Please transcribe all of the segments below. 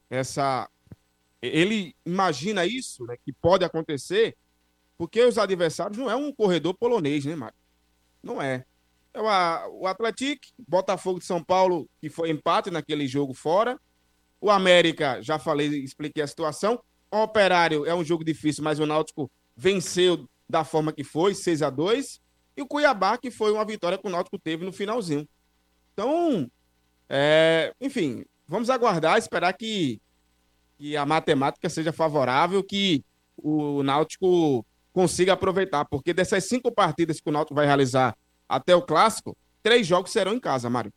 essa. Ele imagina isso, né, que pode acontecer, porque os adversários não é um corredor polonês, né, Mário? Não é. É o Atlético, Botafogo de São Paulo, que foi empate naquele jogo fora. O América, já falei, expliquei a situação. O Operário é um jogo difícil, mas o Náutico venceu da forma que foi, 6-2. E o Cuiabá, que foi uma vitória que o Náutico teve no finalzinho. Então, enfim, vamos aguardar, esperar que a matemática seja favorável, que o Náutico consiga aproveitar, porque dessas 5 partidas que o Náutico vai realizar até o Clássico, 3 jogos serão em casa, Mário.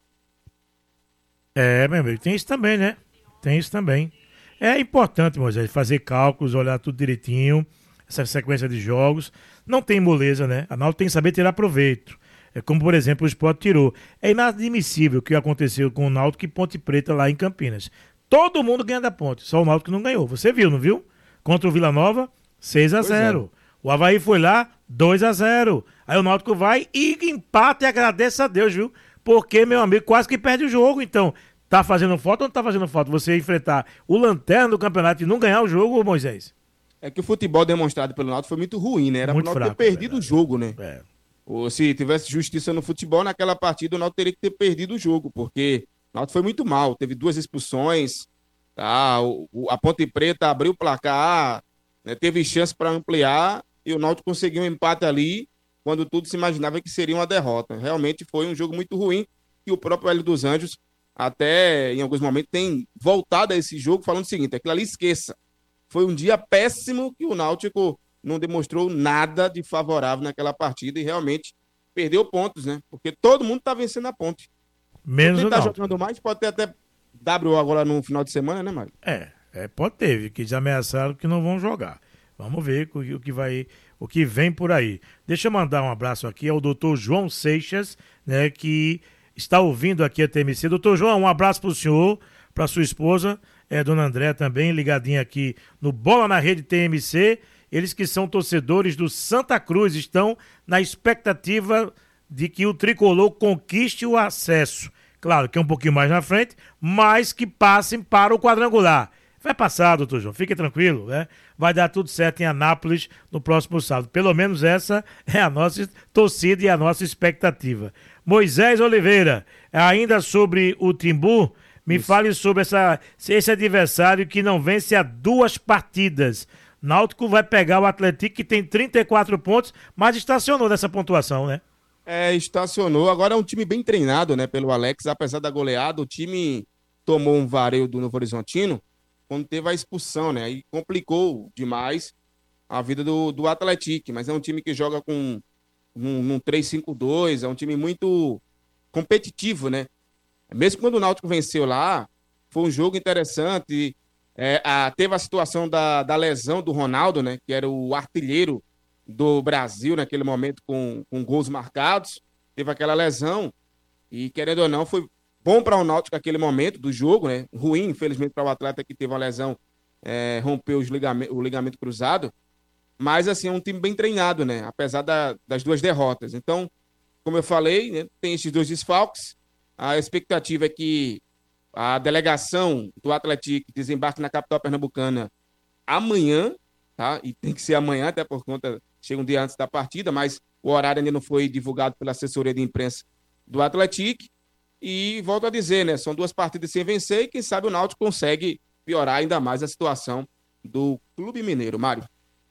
É, meu amigo, tem isso também, né? Tem isso também. É importante, Moisés, fazer cálculos, olhar tudo direitinho, essa sequência de jogos. Não tem moleza, né? A Náutico tem que saber tirar proveito. É como, por exemplo, o Sport tirou. É inadmissível o que aconteceu com o Náutico e Ponte Preta lá em Campinas. Todo mundo ganha da Ponte, só o Náutico que não ganhou. Você viu, não viu? Contra o Vila Nova, 6 a Pois é. 0. O Avaí foi lá, 2 a 0. Aí o Náutico vai e empata e agradece a Deus, viu? Porque, meu amigo, quase que perde o jogo. Então, tá fazendo falta ou não tá fazendo falta você enfrentar o lanterna do campeonato e não ganhar o jogo, Moisés? É que o futebol demonstrado pelo Náutico foi muito ruim, né? Era pro Muito Náutico ter fraco, é perdido o verdade. jogo, né? É. Ou se tivesse justiça no futebol, naquela partida o Náutico teria que ter perdido o jogo, porque o Náutico foi muito mal. Teve 2 expulsões, tá? A Ponte Preta abriu o placar, né? Teve chance para ampliar e o Náutico conseguiu um empate ali, quando tudo se imaginava que seria uma derrota. Realmente foi um jogo muito ruim e o próprio Hélio dos Anjos, até em alguns momentos, tem voltado a esse jogo falando o seguinte: aquilo ali esqueça. Foi um dia péssimo que o Náutico não demonstrou nada de favorável naquela partida e realmente perdeu pontos, né? Porque todo mundo tá vencendo a Ponte. Menos Quem o tá Náutico. jogando mais pode ter até WO agora no final de semana, né, Mário? Pode ter, que eles ameaçaram que não vão jogar. Vamos ver o que vem por aí. Deixa eu mandar um abraço aqui ao doutor João Seixas, né, que está ouvindo aqui a TMC. Doutor João, um abraço para o senhor, para sua esposa, dona André também, ligadinha aqui no Bola na Rede TMC. Eles que são torcedores do Santa Cruz estão na expectativa de que o tricolor conquiste o acesso. Claro que é um pouquinho mais na frente, mas que passem para o quadrangular. Vai passar, doutor João, fique tranquilo, né? Vai dar tudo certo em Anápolis no próximo sábado. Pelo menos essa é a nossa torcida e a nossa expectativa. Moisés Oliveira, ainda sobre o Timbu, me Isso. fale sobre esse adversário que não vence há 2 partidas. Náutico vai pegar o Atlético, que tem 34 pontos, mas estacionou nessa pontuação, né? Estacionou. Agora é um time bem treinado, né, pelo Alex. Apesar da goleada, o time tomou um vareio do Novo Horizontino quando teve a expulsão, né? Aí complicou demais a vida do Atlético. Mas é um time que joga com um 3-5-2, é um time muito competitivo, né? Mesmo quando o Náutico venceu lá, foi um jogo interessante. Teve a situação da lesão do Ronaldo, né? Que era o artilheiro do Brasil naquele momento com gols marcados. Teve aquela lesão e, querendo ou não, foi bom para o Náutico naquele momento do jogo, né? Ruim, infelizmente, para o atleta que teve uma lesão, rompeu o ligamento cruzado. Mas, assim, é um time bem treinado, né? Apesar das 2 derrotas. Então, como eu falei, né, tem esses 2 desfalques. A expectativa é que a delegação do Atlético desembarque na capital pernambucana amanhã, tá? E tem que ser amanhã, até por conta, chega um dia antes da partida, mas o horário ainda não foi divulgado pela assessoria de imprensa do Atlético. E volto a dizer, né? São 2 partidas sem vencer e quem sabe o Náutico consegue piorar ainda mais a situação do Clube Mineiro, Mário.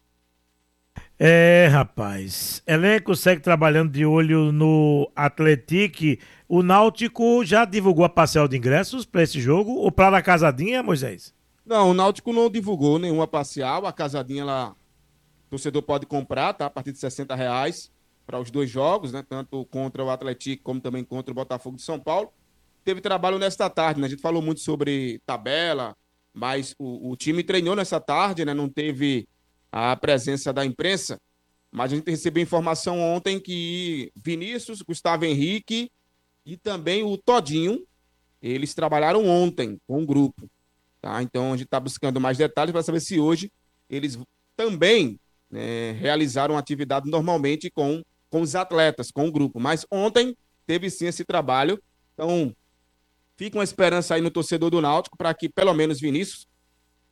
Rapaz. Elenco segue trabalhando de olho no Atlético. O Náutico já divulgou a parcela de ingressos para esse jogo ou para a casadinha, Moisés? Não, o Náutico não divulgou nenhuma parcial. A casadinha lá, o torcedor pode comprar, tá? A partir de R$ 60 para os 2 jogos, né? Tanto contra o Atlético como também contra o Botafogo de São Paulo. Teve trabalho nesta tarde, né? A gente falou muito sobre tabela, mas o time treinou nessa tarde, né? Não teve a presença da imprensa, mas a gente recebeu informação ontem que Vinícius, Gustavo Henrique e também o Todinho, eles trabalharam ontem com o grupo, tá? Então a gente está buscando mais detalhes para saber se hoje eles também, né, realizaram atividade normalmente com os atletas, com o grupo. Mas ontem teve sim esse trabalho. Então fica uma esperança aí no torcedor do Náutico para que pelo menos Vinícius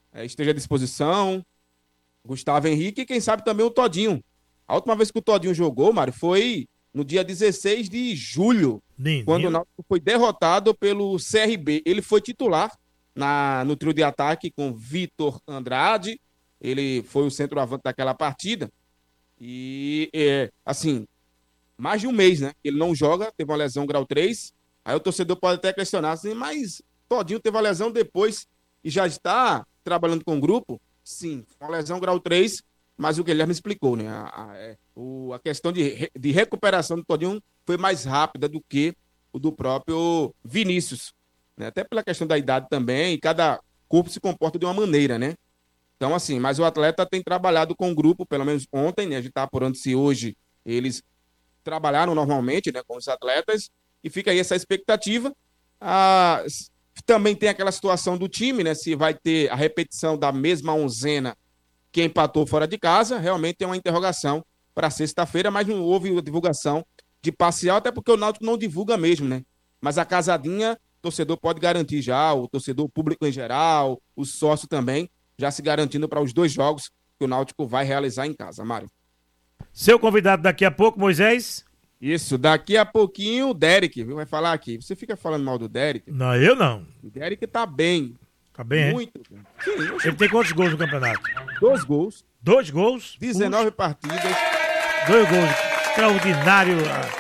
esteja à disposição. Gustavo Henrique e quem sabe também o Todinho. A última vez que o Todinho jogou, Mário, foi no dia 16 de julho, quando o Náutico foi derrotado pelo CRB. Ele foi titular no trio de ataque com Vitor Andrade. Ele foi o centroavante daquela partida. E, assim, mais de um mês, né? Ele não joga, teve uma lesão grau 3. Aí o torcedor pode até questionar assim, mas Todinho teve a lesão depois e já está trabalhando com o grupo? Sim, uma lesão grau 3, mas o Guilherme explicou, né? A questão de recuperação do Todinho foi mais rápida do que o do próprio Vinícius, né? Até pela questão da idade também, e cada corpo se comporta de uma maneira, né? Então, assim, mas o atleta tem trabalhado com o grupo, pelo menos ontem, né? A gente está apurando se hoje eles trabalharam normalmente, né, com os atletas, e fica aí essa expectativa. Também tem aquela situação do time, né? Se vai ter a repetição da mesma onzena que empatou fora de casa, realmente tem uma interrogação para sexta-feira, mas não houve divulgação de parcial, até porque o Náutico não divulga mesmo, né? Mas a casadinha, o torcedor pode garantir já, o torcedor público em geral, o sócio também, já se garantindo para os 2 jogos que o Náutico vai realizar em casa, Mário. Seu convidado daqui a pouco, Moisés? Isso, daqui a pouquinho o Derek, viu? Vai falar aqui. Você fica falando mal do Derek? Não, eu não. O Derek tá bem. Tá bem, muito bem. Sim, ele tem quantos gols no campeonato? 2 gols. 2 gols? 19 partidas. 2 gols. Extraordinário.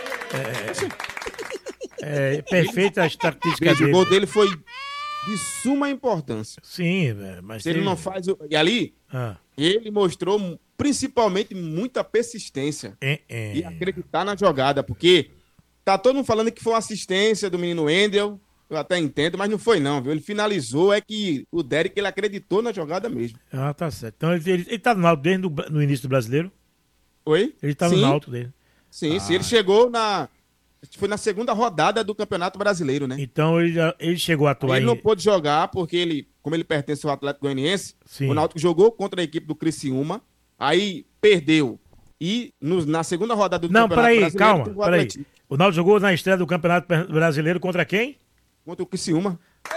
Perfeita a estatística dele. O gol dele foi de suma importância. Sim, mas... Se ele não faz... E ali, ele mostrou principalmente muita persistência e acreditar na jogada, porque tá todo mundo falando que foi uma assistência do menino Wendel, eu até entendo, mas não foi não, viu? Ele finalizou, que o Derek, ele acreditou na jogada mesmo. Ah, tá certo. Então ele tá no Náutico desde no início do Brasileiro? Oi? Ele tá no Náutico dele. Sim, ele chegou foi na segunda rodada do Campeonato Brasileiro, né? Então ele chegou a atuar. Ele não pôde jogar porque como ele pertence ao Atlético Goianiense, sim, o Náutico jogou contra a equipe do Criciúma, aí perdeu. E na segunda rodada do Campeonato Brasileiro... Não, peraí. O Náutico jogou na estreia do Campeonato Brasileiro contra quem? Contra o Criciúma.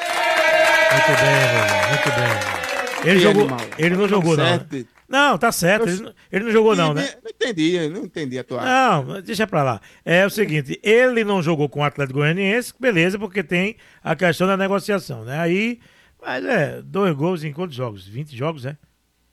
Muito bem, muito bem. Ele não jogou, não. Né? Não, tá certo. Ele não jogou, não, né? Não entendi a tua... Não, deixa pra lá. É o seguinte, ele não jogou com o Atlético Goianiense, beleza, porque tem a questão da negociação, né? Aí, mas 2 gols em quantos jogos? 20 jogos, né?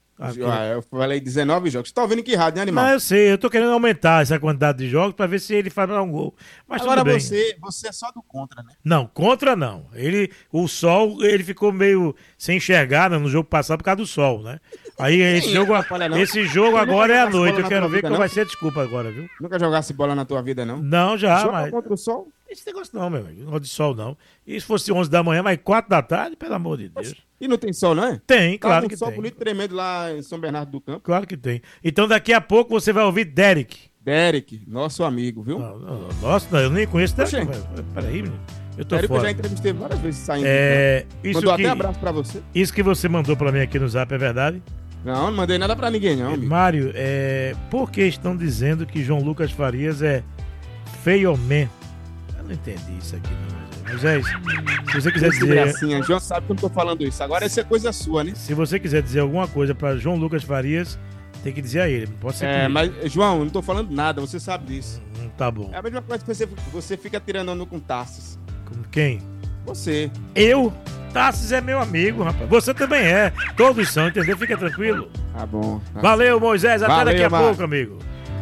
Eu falei 19 jogos. Você tá ouvindo que rádio, né, animal? Não, eu sei, eu tô querendo aumentar essa quantidade de jogos pra ver se ele faz um gol. Mas agora tudo bem. Você é só do contra, né? Não, contra não. O Sol, ele ficou meio sem enxergar, né, no jogo passado por causa do Sol, né? Aí esse jogo agora é à noite. Eu quero ver qual vai ser a desculpa agora, viu? Nunca jogasse bola na tua vida, não? Não, já, Joga contra o Sol? Esse negócio não, meu amigo. Negócio de sol, não. E se fosse 11 da manhã, mas 4 da tarde, pelo amor de Deus. E não tem sol, não é? Tem, claro que tem. Sol bonito tremendo lá em São Bernardo do Campo. Claro que tem. Então daqui a pouco você vai ouvir Derek. Derek, nosso amigo, viu? Nossa, eu nem conheço Derek. Peraí, menino. Eu tô Derek, fora. eu já entrevistei várias vezes saindo. Mandou até abraço pra você. Isso que você mandou pra mim aqui no Zap é verdade? Não mandei nada pra ninguém, não, amigo. Mário, por que estão dizendo que João Lucas Farias é feioman? Eu não entendi isso aqui, não. Mas se você quiser dizer... João sabe que eu não tô falando isso. Agora isso é coisa sua, né? Se você quiser dizer alguma coisa pra João Lucas Farias, tem que dizer a ele. Não pode ser comigo. Mas, João, eu não tô falando nada. Você sabe disso. Tá bom. É a mesma coisa que você fica tirando onda com Tarsis. Com quem? Você. Eu? Tarsis é meu amigo, rapaz. Você também é. Todos são, entendeu? Fica tranquilo. Tá bom. Valeu, Moisés. Até daqui a pouco, amigo.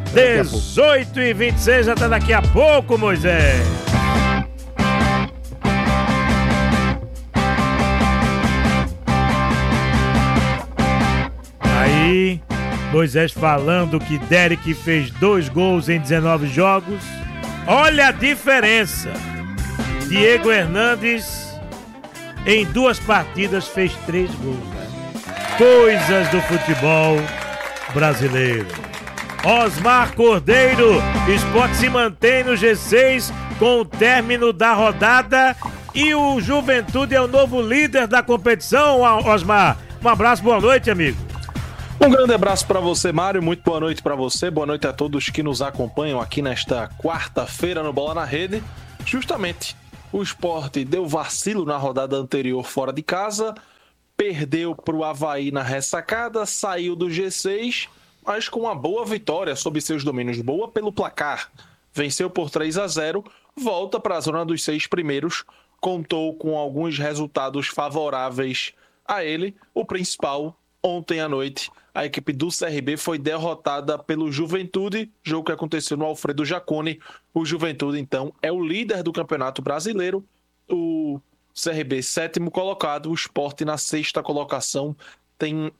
18h26, até daqui a pouco, Moisés. Aí, Moisés falando que Derek fez 2 gols em 19 jogos. Olha a diferença. Diego Hernandes, em 2 partidas, fez 3 gols. Né? Coisas do futebol brasileiro. Osmar Cordeiro, Sport se mantém no G6 com o término da rodada e o Juventude é o novo líder da competição, Osmar. Um abraço, boa noite, amigo. Um grande abraço para você, Mário, muito boa noite para você, boa noite a todos que nos acompanham aqui nesta quarta-feira no Bola na Rede. Justamente, o Sport deu vacilo na rodada anterior fora de casa, perdeu para o Avaí na ressacada, saiu do G6, mas com uma boa vitória sob seus domínios, boa pelo placar. Venceu por 3-0, volta para a zona dos 6 primeiros, contou com alguns resultados favoráveis a ele. O principal, ontem à noite, a equipe do CRB foi derrotada pelo Juventude, jogo que aconteceu no Alfredo Jaconi. O Juventude, então, é o líder do Campeonato Brasileiro. O CRB, 7º colocado. O Sport, na 6ª colocação, tem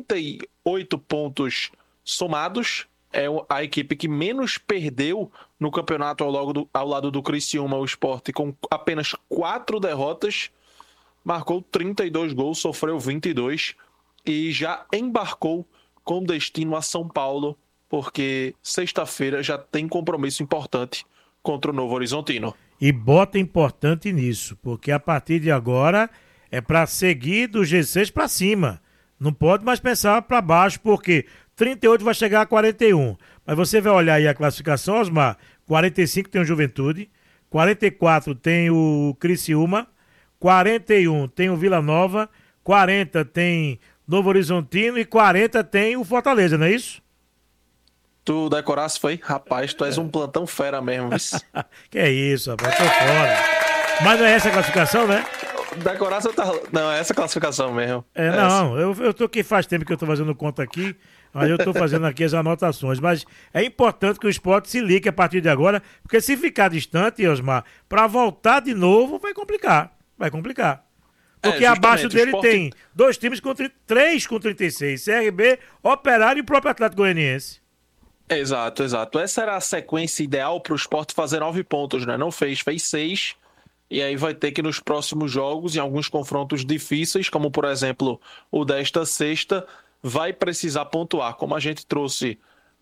38 pontos somados. É a equipe que menos perdeu no campeonato ao lado do Criciúma, o Sport, com apenas 4 derrotas. Marcou 32 gols, sofreu 22 e já embarcou com destino a São Paulo, porque sexta-feira já tem compromisso importante contra o Novo Horizontino. E bota importante nisso, porque a partir de agora é para seguir do G6 para cima. Não pode mais pensar para baixo, porque 38 vai chegar a 41. Mas você vai olhar aí a classificação, Osmar, 45 tem o Juventude, 44 tem o Criciúma, 41 tem o Vila Nova, 40 tem Novo Horizontino e 40 tem o Fortaleza, não é isso? Tu decorasse, foi? Rapaz, tu és um plantão fera mesmo. Que é isso, rapaz, tô fora. Mas não é essa a classificação, né? Decorasse tá... Não, é essa a classificação mesmo. Não, eu tô aqui faz tempo que eu tô fazendo conta aqui, mas eu tô fazendo aqui as anotações. Mas é importante que o Sport se ligue a partir de agora, porque se ficar distante, Osmar, pra voltar de novo vai complicar. Porque abaixo dele tem 2 times com 3 com 36, CRB, Operário e o próprio Atlético Goianiense. Exato. Essa era a sequência ideal para o Sport fazer 9 pontos, né? Não fez 6. E aí vai ter que nos próximos jogos, em alguns confrontos difíceis, como por exemplo o desta sexta, vai precisar pontuar. Como a gente trouxe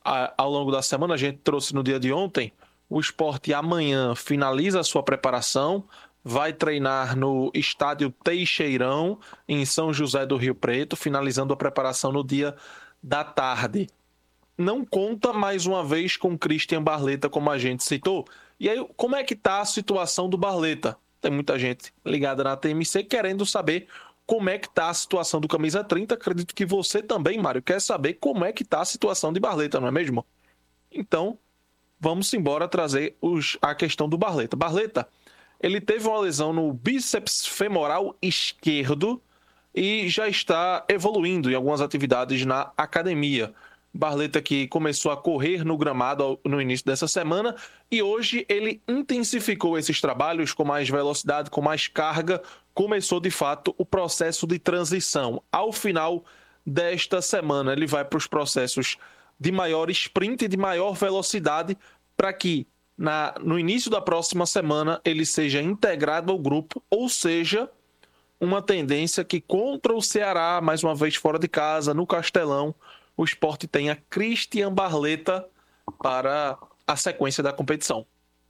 ao longo da semana, a gente trouxe no dia de ontem, o Sport amanhã finaliza a sua preparação, vai treinar no estádio Teixeirão, em São José do Rio Preto, finalizando a preparação no dia da tarde. Não conta mais uma vez com Christian Barleta, como a gente citou. E aí, como é que está a situação do Barleta? Tem muita gente ligada na TMC querendo saber como é que está a situação do camisa 30. Acredito que você também, Mário, quer saber como é que está a situação de Barleta, não é mesmo? Então, vamos embora trazer a questão do Barleta. Barleta, ele teve uma lesão no bíceps femoral esquerdo e já está evoluindo em algumas atividades na academia. Barleta que começou a correr no gramado no início dessa semana e hoje ele intensificou esses trabalhos com mais velocidade, com mais carga. Começou de fato o processo de transição. Ao final desta semana ele vai para os processos de maior sprint e de maior velocidade para que no início da próxima semana ele seja integrado ao grupo, ou seja, uma tendência que contra o Ceará, mais uma vez fora de casa, no Castelão, o Sport tenha Christian Barleta para a sequência da competição.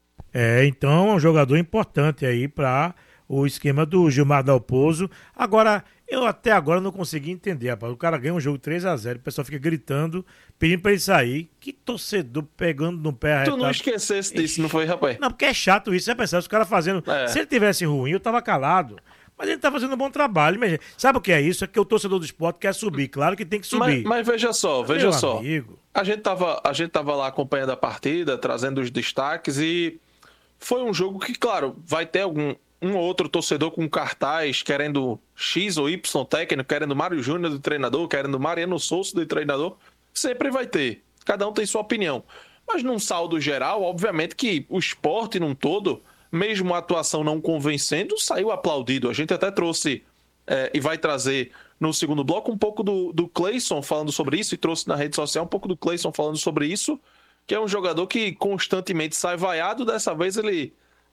Então é um jogador importante aí para o esquema do Gilmar Dalpozo. Agora, eu até agora não consegui entender, rapaz. O cara ganha um jogo 3-0, o pessoal fica gritando, pedindo para ele sair. Que torcedor pegando no pé arretado. Tu não esquecesse disso, não foi, rapaz? Não, porque é chato isso, você pensar, os caras fazendo... Se ele tivesse ruim, eu tava calado. Mas ele tá fazendo um bom trabalho. Mas sabe o que é isso? É que o torcedor do Sport quer subir. Claro que tem que subir. Mas veja só. Amigo. A gente tava lá acompanhando a partida, trazendo os destaques e foi um jogo que, claro, vai ter um outro torcedor com cartaz querendo X ou Y técnico, querendo Mário Júnior de treinador, querendo Mariano Souza de treinador. Sempre vai ter. Cada um tem sua opinião. Mas num saldo geral, obviamente que o Sport num todo, mesmo a atuação não convencendo, saiu aplaudido. A gente até trouxe e vai trazer no segundo bloco um pouco do Cleison falando sobre isso, e trouxe na rede social um pouco do Cleison falando sobre isso, que é um jogador que constantemente sai vaiado. Dessa vez ele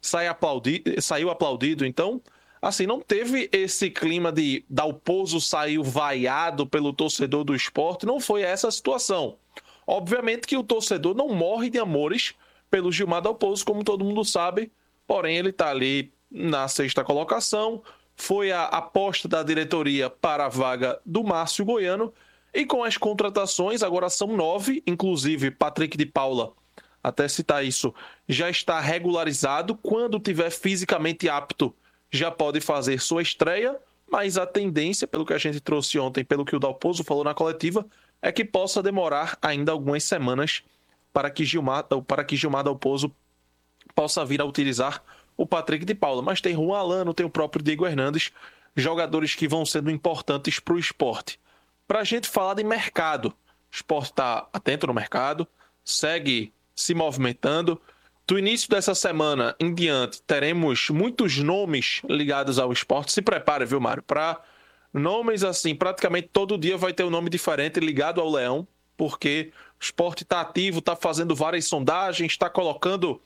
saiu aplaudido. Então, assim, não teve esse clima de Dalpozo saiu vaiado pelo torcedor do Sport. Não foi essa a situação. Obviamente que o torcedor não morre de amores pelo Gilmar Dalpozo, como todo mundo sabe. Porém, ele está ali na 6ª colocação. Foi a aposta da diretoria para a vaga do Márcio Goiano. E com as contratações, agora são 9, inclusive Patrick de Paula, até citar isso, já está regularizado. Quando tiver fisicamente apto, já pode fazer sua estreia. mas a tendência, pelo que a gente trouxe ontem, pelo que o Dalpozo falou na coletiva, é que possa demorar ainda algumas semanas para que Gilmar Dalpozo possa vir a utilizar o Patrick de Paula. Mas tem Juan Alano, tem o próprio Diego Hernandes, jogadores que vão sendo importantes para o esporte. Para a gente falar de mercado, o esporte está atento no mercado, segue se movimentando. Do início dessa semana em diante, teremos muitos nomes ligados ao esporte. Se prepare, viu, Mário? Para nomes assim, praticamente todo dia vai ter um nome diferente ligado ao Leão, porque o esporte está ativo, está fazendo várias sondagens, está colocando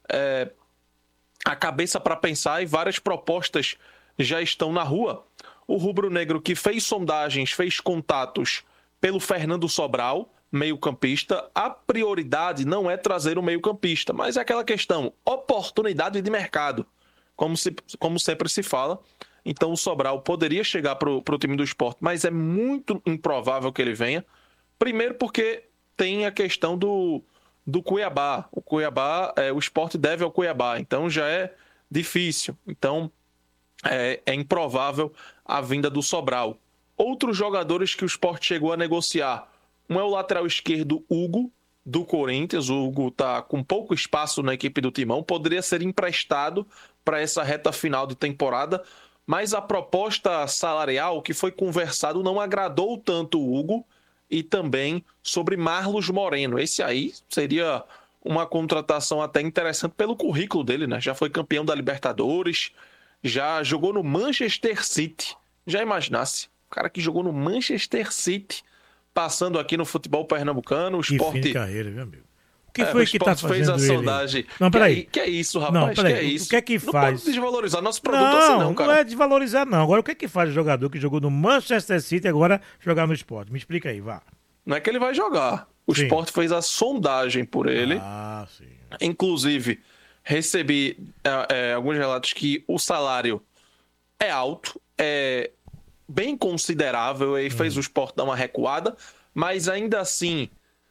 a cabeça para pensar e várias propostas já estão na rua. O rubro-negro que fez sondagens, fez contatos pelo Fernando Sobral, meio-campista, a prioridade não é trazer o meio-campista, mas é aquela questão, oportunidade de mercado, como sempre se fala. Então o Sobral poderia chegar para o time do esporte, mas é muito improvável que ele venha. Primeiro porque tem a questão do Cuiabá. O Cuiabá, o esporte deve ao Cuiabá, então já é difícil. Então é improvável a vinda do Sobral. Outros jogadores que o esporte chegou a negociar, um é o lateral esquerdo Hugo, do Corinthians. O Hugo está com pouco espaço na equipe do Timão, poderia ser emprestado para essa reta final de temporada, mas a proposta salarial que foi conversado não agradou tanto o Hugo, e também sobre Marlos Moreno. Esse aí seria uma contratação até interessante pelo currículo dele, né? Já foi campeão da Libertadores, já jogou no Manchester City. Já imaginasse, o cara que jogou no Manchester City, passando aqui no futebol pernambucano, o esporte... Que fim de carreira, meu amigo. O que foi que tá fazendo fez a sondagem. Não, peraí. Que é isso, rapaz? Não, peraí. Que é isso? O que é que faz? Não pode desvalorizar nosso produto assim, não, cara. Não é desvalorizar, não. Agora, o que é que faz o jogador que jogou no Manchester City agora jogar no esporte? Me explica aí, vá. Não é que ele vai jogar. O esporte fez a sondagem por ele. Ah, sim. Inclusive, recebi alguns relatos que o salário é alto, é bem considerável, e fez o esporte dar uma recuada, mas ainda assim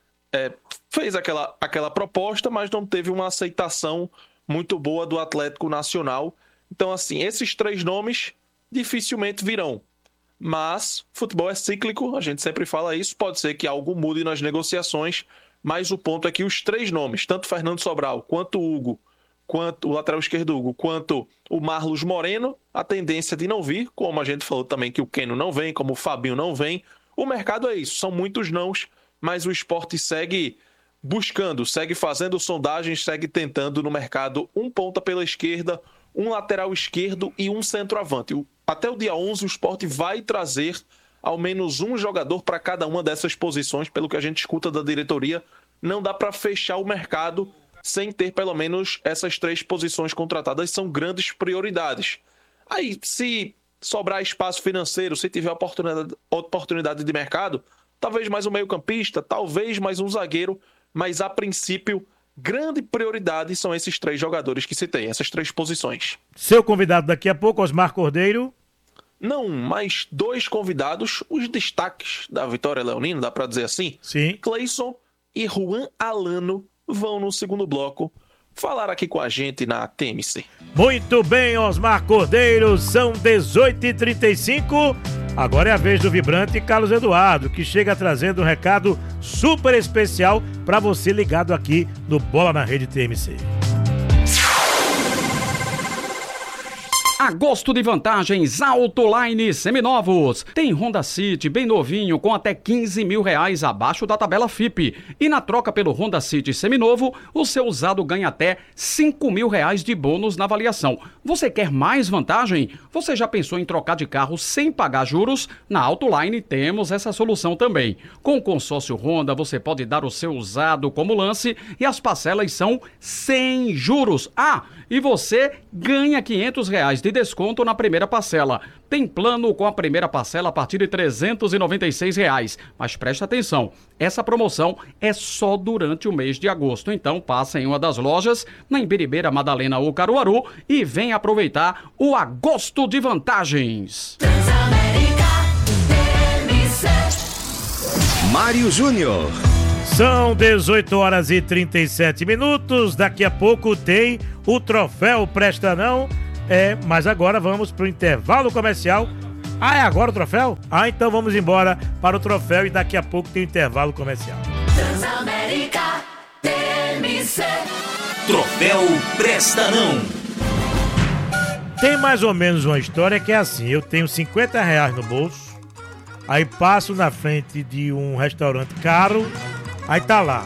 fez aquela proposta, mas não teve uma aceitação muito boa do Atlético Nacional. Então, assim, esses 3 nomes dificilmente virão. Mas futebol é cíclico, a gente sempre fala isso, pode ser que algo mude nas negociações, mas o ponto é que os 3 nomes, tanto Fernando Sobral, quanto o Hugo, quanto o lateral esquerdo Hugo, quanto o Marlos Moreno, a tendência de não vir, como a gente falou também que o Keno não vem, como o Fabinho não vem. O mercado é isso, são muitos nãos, mas o esporte segue buscando, segue fazendo sondagens, segue tentando no mercado um ponta pela esquerda, um lateral esquerdo e um centroavante. Até o dia 11 o esporte vai trazer ao menos um jogador para cada uma dessas posições, pelo que a gente escuta da diretoria. Não dá para fechar o mercado sem ter pelo menos essas 3 posições contratadas, são grandes prioridades. Aí, se sobrar espaço financeiro, se tiver oportunidade de mercado, talvez mais um meio-campista, talvez mais um zagueiro, mas a princípio, grande prioridade são esses 3 jogadores que citei, essas 3 posições. Seu convidado daqui a pouco, Osmar Cordeiro. Não, mas 2 convidados, os destaques da Vitória Leonina, dá para dizer assim? Sim. Cleison e Juan Alano vão no segundo bloco falar aqui com a gente na TMC. Muito bem, Osmar Cordeiro, são 18h35. Agora é a vez do vibrante Carlos Eduardo, que chega trazendo um recado super especial para você ligado aqui no Bola na Rede TMC. Agosto de vantagens Autoline Seminovos. Tem Honda City bem novinho com até R$15 mil abaixo da tabela FIPE. E na troca pelo Honda City Seminovo, o seu usado ganha até R$5 mil de bônus na avaliação. Você quer mais vantagem? Você já pensou em trocar de carro sem pagar juros? Na Autoline temos essa solução também. Com o consórcio Honda, você pode dar o seu usado como lance e as parcelas são sem juros. E você ganha R$500 de desconto na primeira parcela. Tem plano com a primeira parcela a partir de R$396. Mas presta atenção, essa promoção é só durante o mês de agosto. Então passa em uma das lojas, na Imbiribeira, Madalena ou Caruaru, e vem aproveitar o Agosto de vantagens. Mário Júnior. São 18h37. Daqui a pouco tem o troféu Presta Não. Mas agora vamos para o intervalo comercial Ah, é agora o troféu? Ah, então vamos embora para o troféu e daqui a pouco tem um intervalo comercial. Transamérica TMC. Troféu Presta Não. Tem mais ou menos uma história que é assim, eu tenho R$50 no bolso, aí passo na frente de um restaurante caro, aí tá lá,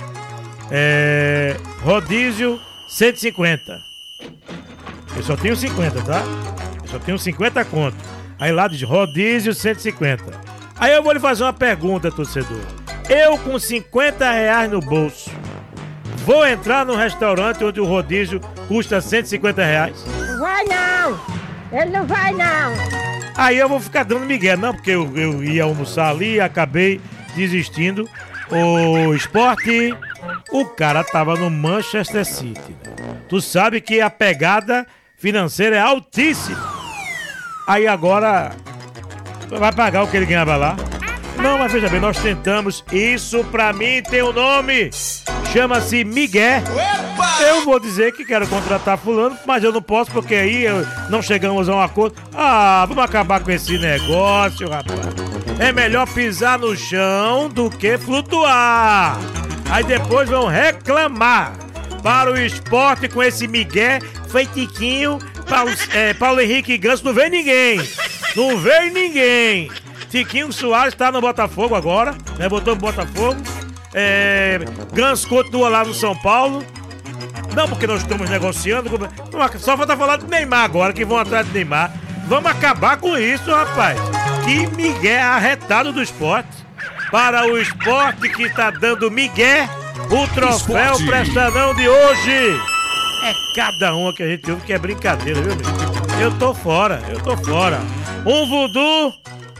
rodízio 150. Eu só tenho 50, tá? Eu só tenho 50 conto. Aí lá diz rodízio 150. Aí eu vou lhe fazer uma pergunta, torcedor. Eu com R$50 no bolso, vou entrar num restaurante onde o rodízio custa R$150? Não vai não! Ele não vai não! Aí eu vou ficar dando migué, não, porque eu ia almoçar ali e acabei desistindo. O Sport, o cara tava no Manchester City. Tu sabe que a pegada financeira é altíssima. Aí agora vai pagar o que ele ganhava lá? Não, mas veja bem, nós tentamos. Isso pra mim tem um nome. Chama-se Miguel. Eu vou dizer que quero contratar fulano, mas eu não posso porque aí não chegamos a um acordo. Ah, vamos acabar com esse negócio, rapaz. É melhor pisar no chão do que flutuar. Aí depois vão reclamar. Para o Sport com esse Miguel, feitiquinho, Paulo Henrique Ganso, não vem ninguém. Não veio ninguém. Tiquinho Soares tá no Botafogo agora, né? Botou no Botafogo. Ganso continua lá no São Paulo. Não, porque nós estamos negociando. Só falta falar do Neymar agora, que vão atrás do Neymar. Vamos acabar com isso, rapaz. Que Miguel arretado do Sport. Para o Sport que tá dando Miguel, o troféu Presta Não de hoje. É cada uma que a gente ouve que é brincadeira, viu, amigo? Eu tô fora. Um voodoo.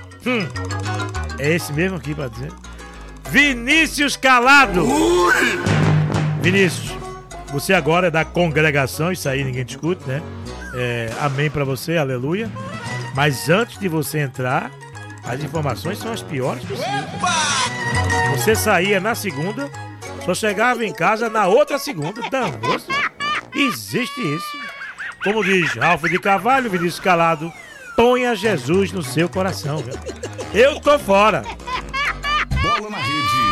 É esse mesmo aqui pra dizer. Vinícius Calado. Vinícius, você agora é da congregação, isso aí ninguém discute, né? Amém pra você, aleluia. Mas antes de você entrar, as informações são as piores possíveis. Você saía na segunda, só chegava em casa na outra segunda. Danoso. Existe isso. Como diz Ralf de Carvalho, Vinícius Calado, ponha Jesus no seu coração, viu? Eu tô fora. Bola na rede.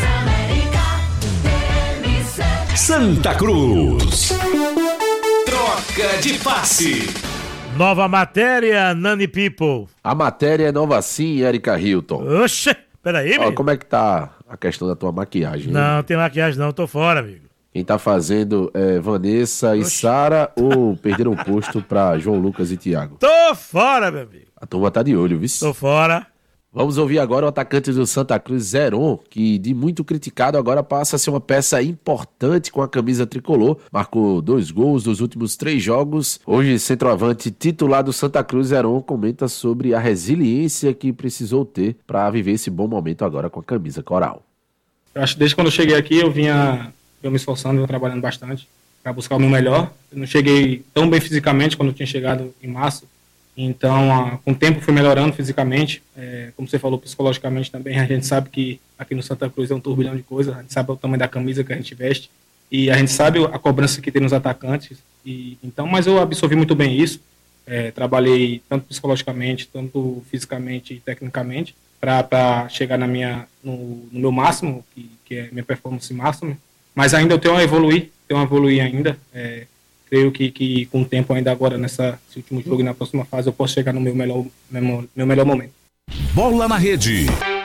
Santa Cruz. Troca de passe. Nova matéria, Nani People. A matéria é nova sim, Erika Hilton. Oxe, peraí, amigo. Como é que tá a questão da tua maquiagem? Não, tem maquiagem não, tô fora, amigo. Quem tá fazendo é Vanessa e Sara ou perderam o posto pra João Lucas e Thiago? Tô fora, meu amigo. A turma tá de olho, viu? Tô fora. Vamos ouvir agora o atacante do Santa Cruz, Zeron, que de muito criticado agora passa a ser uma peça importante com a camisa tricolor. Marcou 2 gols nos últimos 3 jogos. Hoje, centroavante titular do Santa Cruz, Zeron comenta sobre a resiliência que precisou ter para viver esse bom momento agora com a camisa coral. Eu acho que desde quando eu cheguei aqui eu me esforçando, trabalhando bastante para buscar o meu melhor. Eu não cheguei tão bem fisicamente quando eu tinha chegado em março. Então, com o tempo fui melhorando fisicamente, como você falou, psicologicamente também. A gente sabe que aqui no Santa Cruz é um turbilhão de coisas, a gente sabe o tamanho da camisa que a gente veste e a gente sabe a cobrança que tem nos atacantes. Mas eu absorvi muito bem isso, trabalhei tanto psicologicamente, tanto fisicamente e tecnicamente para chegar no meu máximo, que é minha performance máxima. Mas ainda eu tenho a evoluir ainda. Creio que com o tempo ainda agora, nesse último jogo e na próxima fase, eu posso chegar no meu melhor momento. Bola na rede.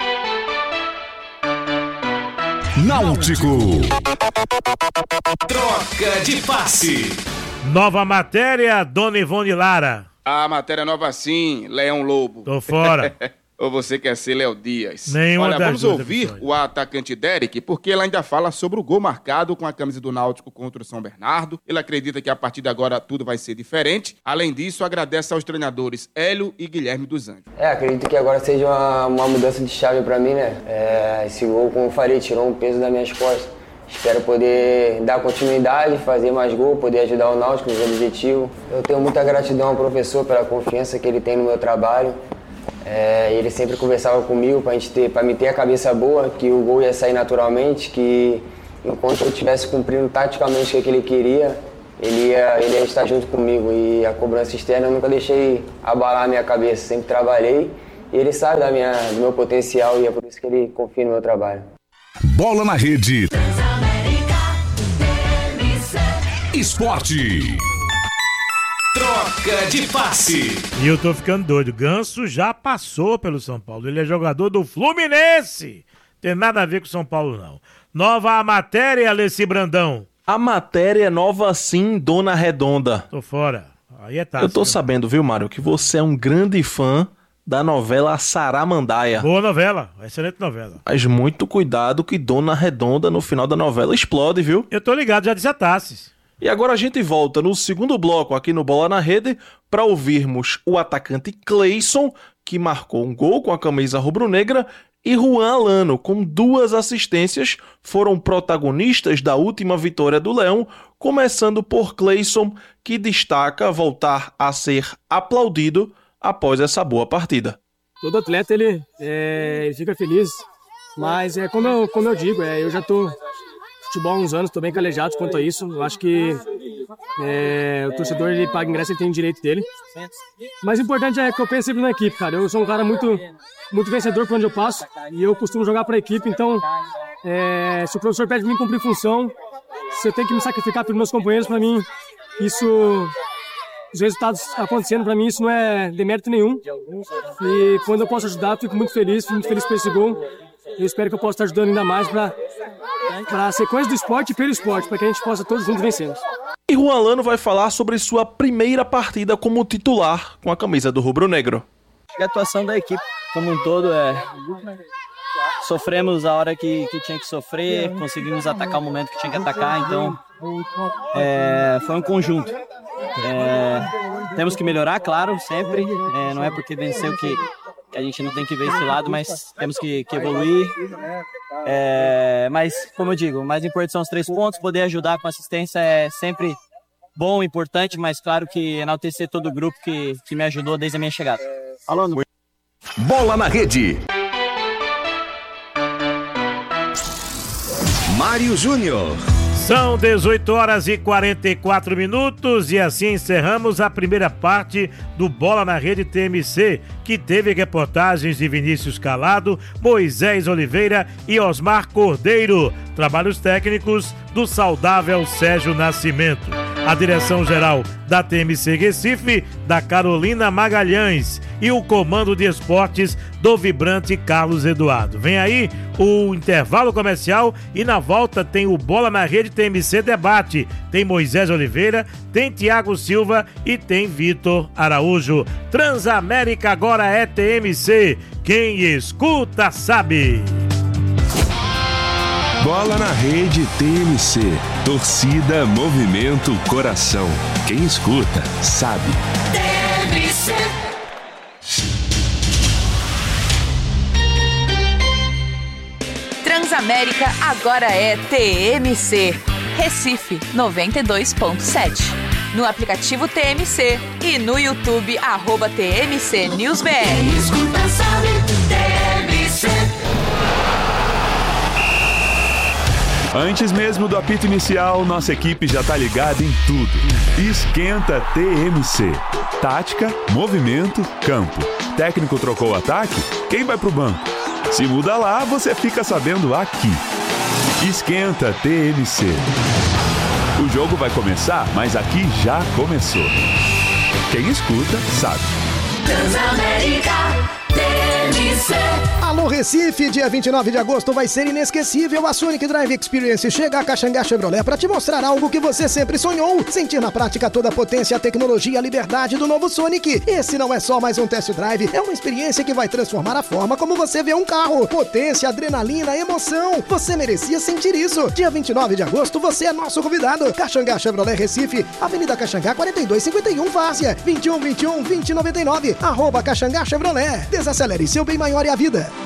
Náutico. Troca de passe. Nova matéria, Dona Ivone Lara. A matéria nova sim, Leão Lobo. Tô fora. Ou você quer ser Léo Dias? Nenhuma Olha, das vamos duas ouvir opções. o atacante Derek, porque ele ainda fala sobre o gol marcado com a camisa do Náutico contra o São Bernardo. Ele acredita que a partir de agora tudo vai ser diferente. Além disso, agradece aos treinadores Hélio e Guilherme dos Anjos. Acredito que agora seja uma mudança de chave pra mim, né? Esse gol, como eu falei, tirou um peso das minhas costas. Espero poder dar continuidade, fazer mais gol, poder ajudar o Náutico nos objetivos. Eu tenho muita gratidão ao professor pela confiança que ele tem no meu trabalho. Ele sempre conversava comigo para me ter a cabeça boa, que o gol ia sair naturalmente, que enquanto eu estivesse cumprindo taticamente o que ele queria, ele ia estar junto comigo. E a cobrança externa eu nunca deixei abalar a minha cabeça, sempre trabalhei. E ele sabe do meu potencial e é por isso que ele confia no meu trabalho. Bola na Rede. Esporte. Troca de passe. E eu tô ficando doido. Ganso já passou pelo São Paulo. Ele é jogador do Fluminense. Tem nada a ver com São Paulo, não. Nova a matéria, Alessi Brandão. A matéria é nova sim, Dona Redonda. Tô fora. Aí é tático. Eu tô sabendo, viu, Mário, que você é um grande fã da novela Saramandaia. Boa novela, excelente novela. Mas muito cuidado que Dona Redonda no final da novela explode, viu? Eu tô ligado, já disse a Tassis. E agora a gente volta no segundo bloco aqui no Bola na Rede para ouvirmos o atacante Cleison, que marcou um gol com a camisa rubro-negra, e Juan Alano, com 2 assistências, foram protagonistas da última vitória do Leão, começando por Cleison, que destaca voltar a ser aplaudido após essa boa partida. Todo atleta ele fica feliz, mas como eu digo, eu já tô futebol há uns anos, tô bem calejado quanto a isso. Eu acho que o torcedor ele paga ingresso, ele tem o direito dele. Mas o importante é que eu penso sempre na equipe, cara. Eu sou um cara muito vencedor por onde eu passo e eu costumo jogar para a equipe. Então, se o professor pede para mim cumprir função, se eu tenho que me sacrificar pelos meus companheiros, para mim isso, os resultados acontecendo, para mim isso não é demérito nenhum. E quando eu posso ajudar, fico muito feliz por esse gol. Eu espero que eu possa estar ajudando ainda mais para a sequência do esporte e pelo esporte, para que a gente possa todos juntos vencermos. E Juan Alano vai falar sobre sua primeira partida como titular com a camisa do rubro-negro. A atuação da equipe como um todo sofremos a hora que tinha que sofrer, conseguimos atacar o momento que tinha que atacar, então foi um conjunto. Temos que melhorar, claro, sempre. Não é porque venceu que a gente não tem que ver esse lado, mas temos que evoluir. Mas, como eu digo, o mais importante são os 3 pontos. Poder ajudar com assistência é sempre bom, importante, mas claro que enaltecer todo o grupo que me ajudou desde a minha chegada. Alano. Bola na Rede. Mário Júnior. São 18h44 e assim encerramos a primeira parte do Bola na Rede TMC, que teve reportagens de Vinícius Calado, Moisés Oliveira e Osmar Cordeiro. Trabalhos técnicos do saudável Sérgio Nascimento. A direção-geral da TMC Recife, da Carolina Magalhães, e o comando de esportes do vibrante Carlos Eduardo. Vem aí o intervalo comercial e na volta tem o Bola na Rede TMC Debate. Tem Moisés Oliveira, tem Thiago Silva e tem Vitor Araújo. Transamérica agora é TMC. Quem escuta sabe. Bola na Rede TMC. Torcida, movimento, coração. Quem escuta, sabe. TMC. Transamérica agora é TMC. Recife 92.7. No aplicativo TMC e no YouTube @TMC NewsBR. Quem escuta sabe, TMC. Antes mesmo do apito inicial, nossa equipe já tá ligada em tudo. Esquenta TMC. Tática, movimento, campo. Técnico trocou o ataque? Quem vai pro banco? Se muda lá, você fica sabendo aqui. Esquenta TMC. O jogo vai começar, mas aqui já começou. Quem escuta, sabe. Transamérica TMC. Alô Recife, dia 29 de agosto vai ser inesquecível. A Sonic Drive Experience chega a Caxangá Chevrolet para te mostrar algo que você sempre sonhou. Sentir na prática toda a potência, a tecnologia e a liberdade do novo Sonic. Esse não é só mais um test drive, é uma experiência que vai transformar a forma como você vê um carro. Potência, adrenalina, emoção. Você merecia sentir isso. Dia 29 de agosto você é nosso convidado. Caxangá Chevrolet Recife, Avenida Caxangá 4251 Várzea, 2121 2099. @Caxangá Chevrolet. Desacelere seu bem maior e a vida.